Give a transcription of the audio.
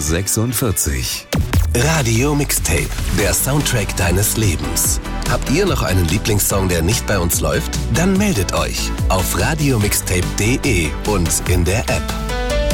46. Radio Mixtape, der Soundtrack deines Lebens. Habt ihr noch einen Lieblingssong, der nicht bei uns läuft? Dann meldet euch auf radiomixtape.de und in der App.